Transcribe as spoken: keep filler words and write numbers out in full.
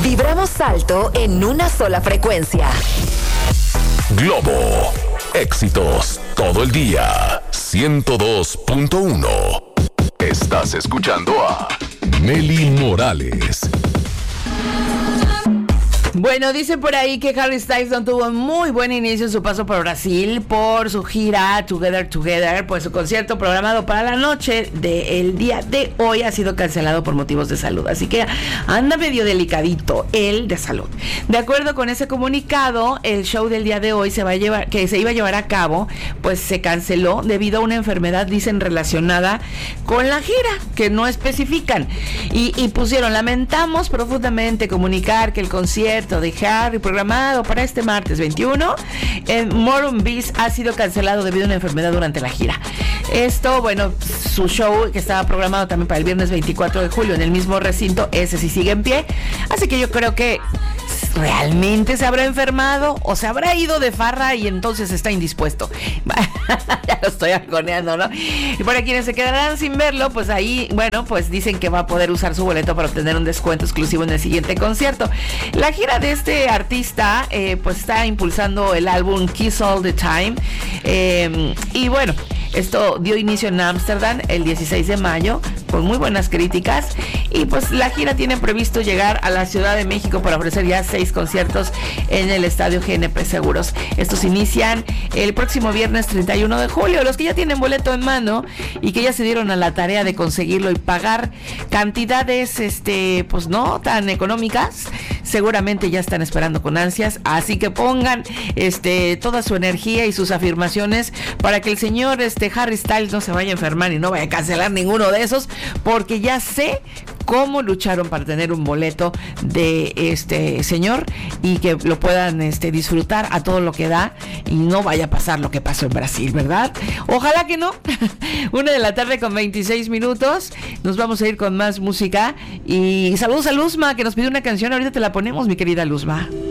Vibramos alto en una sola frecuencia. Globo. Éxitos todo el día. ciento dos punto uno. Estás escuchando a Mely Morales. Bueno, dice por ahí que Harry Styles no tuvo un muy buen inicio en su paso por Brasil por su gira Together Together, pues su concierto programado para la noche del día de hoy ha sido cancelado por motivos de salud, así que anda medio delicadito él de salud. De acuerdo con ese comunicado, el show del día de hoy se va a llevar, que se iba a llevar a cabo, pues se canceló debido a una enfermedad, dicen, relacionada con la gira, que no especifican, y, y pusieron: lamentamos profundamente comunicar que el concierto de Harry programado para este martes veintiuno en Moron Beach ha sido cancelado debido a una enfermedad durante la gira. Esto, bueno, su show que estaba programado también para el viernes veinticuatro de julio en el mismo recinto, ese sí sigue en pie, así que yo creo que ¿realmente se habrá enfermado o se habrá ido de farra y entonces está indispuesto? Ya lo estoy argoneando, ¿no? Y para quienes se quedarán sin verlo, pues ahí, bueno, pues dicen que va a poder usar su boleto para obtener un descuento exclusivo en el siguiente concierto. La gira de este artista, eh, pues está impulsando el álbum Kiss All the Time, eh, y bueno, esto dio inicio en Ámsterdam el dieciséis de mayo, con muy buenas críticas, y pues la gira tiene previsto llegar a la Ciudad de México para ofrecer ya seis conciertos en el estadio G N P Seguros. Estos inician el próximo viernes treinta y uno de julio. Los que ya tienen boleto en mano y que ya se dieron a la tarea de conseguirlo y pagar cantidades, este, pues no tan económicas, seguramente ya están esperando con ansias, así que pongan este toda su energía y sus afirmaciones para que el señor este Harry Styles no se vaya a enfermar y no vaya a cancelar ninguno de esos, porque ya sé cómo lucharon para tener un boleto de este señor y que lo puedan este disfrutar a todo lo que da y no vaya a pasar lo que pasó en Brasil, ¿verdad? Ojalá que no. Una de la tarde con veintiséis minutos. Nos vamos a ir con más música y saludos a Luzma, que nos pidió una canción. Ahorita te la ponemos, mi querida Luzma.